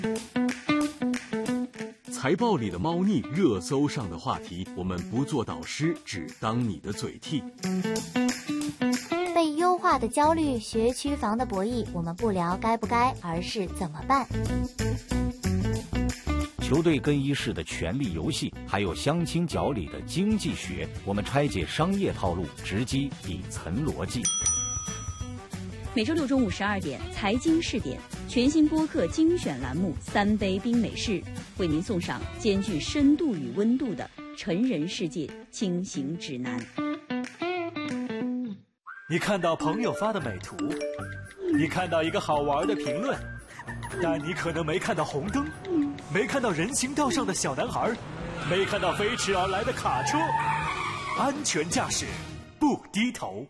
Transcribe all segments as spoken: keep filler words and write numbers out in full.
财报里的猫腻，热搜上的话题，我们不做导师，只当你的嘴替。 被优化的焦虑，学区房的博弈，我们不聊该不该，而是怎么办。 球队更衣室的权力游戏，还有相亲角里的经济学，我们拆解商业套路，直击底层逻辑。 每周六中午十二点，财经试点全新播客精选栏目《三杯冰美式》，为您送上兼具深度与温度的成人世界轻行指南。 你看到朋友发的美图，你看到一个好玩的评论，但你可能没看到红灯，没看到人行道上的小男孩，没看到飞驰而来的卡车。安全驾驶，不低头。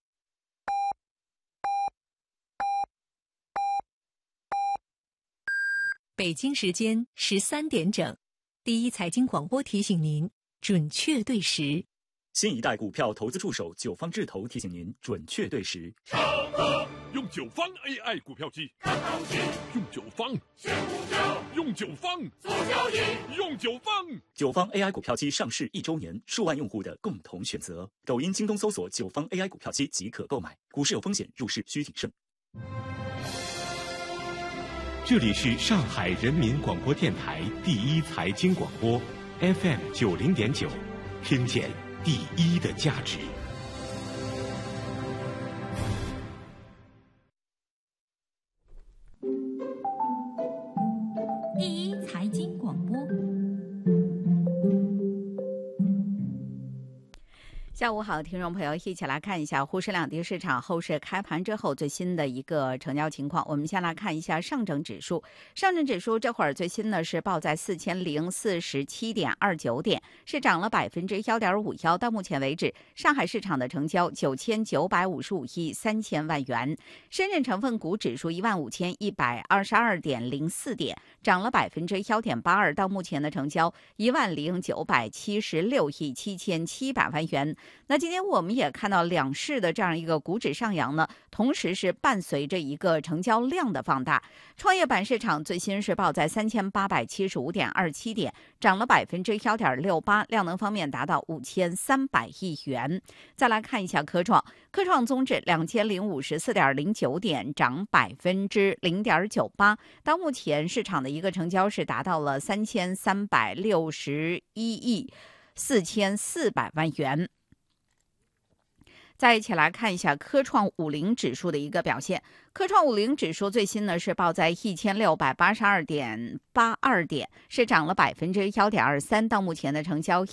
北京时间十三点整，第一财经广播提醒您准确对时。 新一代股票投资助手九方智投提醒您准确对时。 上课用九方 A I 股票机，看行情用九方，选股票用九方，做交易用九方。 九方 A I 股票机上市一周年，数万用户的共同选择。抖音、京东搜索九方 A I 股票机即可购买。股市有风险，入市需谨慎。 这里是上海人民广播电台第一财经广播 F M 九零点九，听见第一的价值。 第一财经广播。 下午好，听众朋友，一起来看一下沪深两地市场后市开盘之后最新的一个成交情况。我们先来看一下上证指数，上证指数这会儿最新呢是报在四千零四十七点二九点，是涨了百分之幺点五幺。到目前为止，上海市场的成交九千九百五十五亿三千万元。深圳成分股指数一万五千一百二十二点零四点，涨了百分之幺点八二。到目前的成交一万零九百七十六亿七千七百万元。那今天我们也看到两市的这样一个股指上扬呢，同时是伴随着一个成交量的放大。创业板市场最新是报在三千八百七十五点二七点，涨了百分之幺点六八，量能方面达到五千三百亿元。再来看一下科创，科创综指两千零五十四点零九点，涨百分之零点九八。到目前市场的一个成交是达到了三千三百六十一亿四千四百万元。再一起来看一下科创五零指数的一个表现。科创五零指数最新呢是报在一千六百八十二点八二点，是涨了百分之幺点二三。到目前的成交